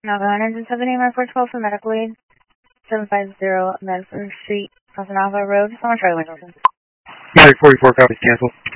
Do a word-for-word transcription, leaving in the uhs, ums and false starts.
Now go one hundred seventy, Airport twelve for medical aid. seven five zero Medford Street, Pasanova Road. Someone try to win. Medic forty-four, copies, cancel.